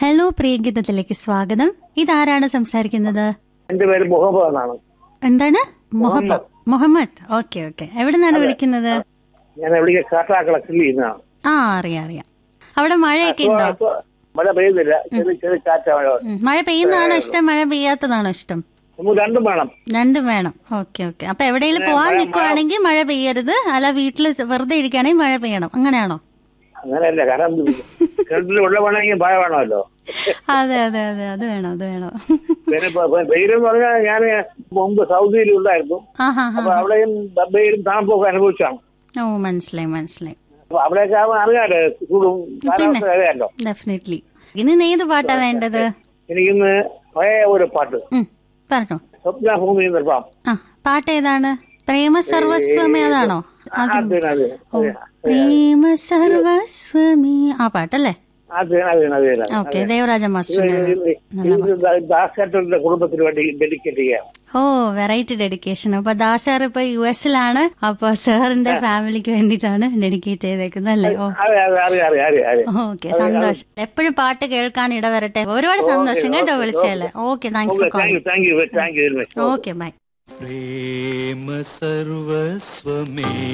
Hello, പ്രിയഗീതത്തിലേക്ക് സ്വാഗതം. ഇതാരാണ് സംസാരിക്കുന്നത്? എന്റെ പേര് മുഹമ്മദ് എന്നാണ്. എന്താണ്? മുഹമ്മദ്. Okay okay. എവിടെ നിന്നാണ് വിളിക്കുന്നത്? ഞാൻ എവിടെ കാട്ടാക്കള ചെയ്യുന്നതാണ്. ആ, അറിയാം. അവിടെ മഴയൊക്കെ ഉണ്ടോ? മഴ പെയ്യുന്നില്ല, ചെറിയ കാറ്റാ മഴ. മഴ പെയ്യുന്നതാണോ ഇഷ്ടം, മഴ പെയ്യാത്തതാണോ ഇഷ്ടം? രണ്ടും വേണം. രണ്ടും വേണം. Okay okay. അപ്പൊ എവിടെയെങ്കിലും പോവാൻ നിൽക്കുവാണെങ്കിൽ മഴ പെയ്യരുത്, അല്ല വീട്ടില് വെറുതെ ഇരിക്കുകയാണെങ്കിൽ മഴ പെയ്യണം, അങ്ങനെയാണോ? അങ്ങനെയല്ല, കാരണം കിണറ്റിൽ വെള്ളം വേണമെങ്കിൽ മഴ വേണമല്ലോ. അതെ അതെ അതെ, അത് വേണം. പിന്നെ വെയിലെന്ന് പറഞ്ഞാൽ ഞാൻ മുമ്പ് സൗദിയിൽ ഉണ്ടായിരുന്നു. അപ്പൊ അവിടെയും ദബയിലും തണുപ്പൊക്കെ അനുഭവിച്ചാണ്. ഓ, മനസ്സിലായി. അപ്പൊ അവിടെയൊക്കെ അറിയാലോ, ചൂടും കാലാവസ്ഥ അറിയാലോ. ഡെഫിനറ്റ്ലി. ഇന്ന് ഏത് പാട്ടാ വേണ്ടത്? എനിക്കിന്ന് പഴയ ഒരു പാട്ട് പറഞ്ഞോ. സ്വപ്നഭൂമി നിർമ്മാം. പാട്ട് ഏതാണ്? പ്രേമ സർവസ്വമേ, അതാണോ? പ്രേമ സർവസ്വമേ, ആ പാട്ടല്ലേ? Okay, Devaraja master. ദാസേട്ടന്റെ കുടുംബത്തിന് വേണ്ടി ഡെഡിക്കേറ്റ് ചെയ്യാം. ഓ, വെറൈറ്റി ഡെഡിക്കേഷൻ. അപ്പൊ ദാസാർ ഇപ്പൊ US-ലാണ്, അപ്പൊ സാറിന്റെ ഫാമിലിക്ക് വേണ്ടിട്ടാണ് ഡെഡിക്കേറ്റ് ചെയ്തേക്കുന്നത് അല്ലേ? ഓക്കെ, സന്തോഷം. എപ്പോഴും പാട്ട് കേൾക്കാൻ ഇടവരട്ടെ. ഒരുപാട് സന്തോഷം കേട്ടോ വിളിച്ചല്ലേ. Okay, thanks for calling. Okay, by. Prema സർവസ്വമേ